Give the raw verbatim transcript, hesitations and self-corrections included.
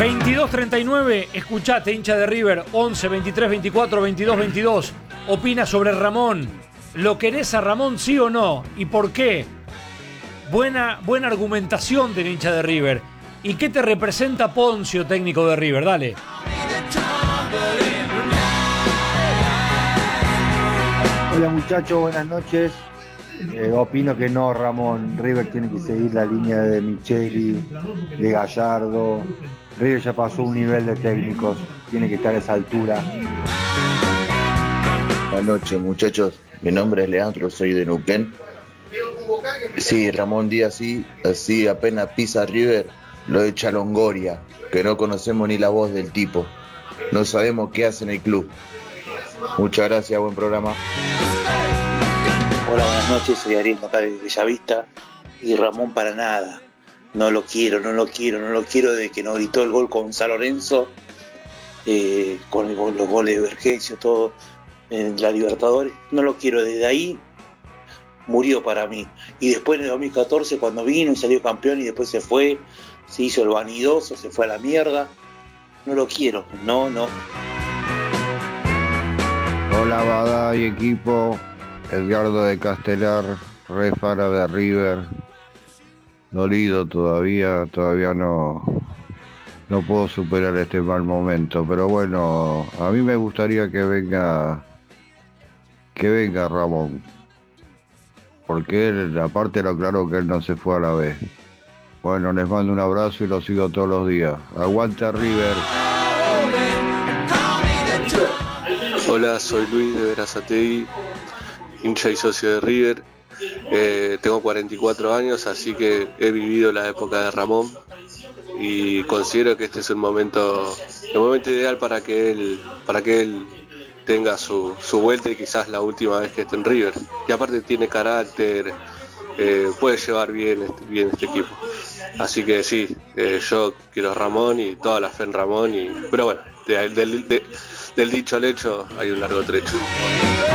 veintidós treinta y nueve, escuchate, hincha de River. Once veintitrés veinticuatro veintidós veintidós. Opina sobre Ramón. ¿Lo querés a Ramón, sí o no? ¿Y por qué? Buena, buena argumentación del hincha de River. ¿Y qué te representa Poncio, técnico de River? Dale. Hola muchachos, buenas noches. Eh, opino que no, Ramón. River tiene que seguir la línea de Micheli, de Gallardo. River ya pasó un nivel de técnicos, tiene que estar a esa altura. Buenas noches muchachos, mi nombre es Leandro, soy de Neuquén. Sí, Ramón Díaz sí, así apenas pisa River, lo echa Longoria, que no conocemos ni la voz del tipo. No sabemos qué hace en el club. Muchas gracias, buen programa. Hola, buenas noches, soy Ariel acá de Bellavista. Y Ramón para nada. No lo quiero, no lo quiero, no lo quiero desde que nos gritó el gol con San Lorenzo, eh, con el, los goles de Vergesio, todo en la Libertadores. No lo quiero, desde ahí murió para mí. Y después en el dos mil catorce cuando vino y salió campeón y después se fue, se hizo el vanidoso, se fue a la mierda. No lo quiero, no, no. Hola Bada y equipo, Edgardo de Castelar, Refara de River. Dolido todavía, todavía no, no puedo superar este mal momento, pero bueno, a mí me gustaría que venga, que venga Ramón, porque él, aparte lo claro que él no se fue a la vez. Bueno, les mando un abrazo y los sigo todos los días. Aguanta River. Hola, soy Luis de Verazategui, hincha y socio de River. Eh, tengo cuarenta y cuatro años, así que he vivido la época de Ramón y considero que este es el momento, el momento ideal para que él, para que él tenga su, su vuelta y quizás la última vez que esté en River. Y aparte tiene carácter, eh, puede llevar bien, bien este equipo. Así que sí, eh, yo quiero a Ramón y toda la fe en Ramón, y, pero bueno, de, de, de, del dicho al hecho hay un largo trecho.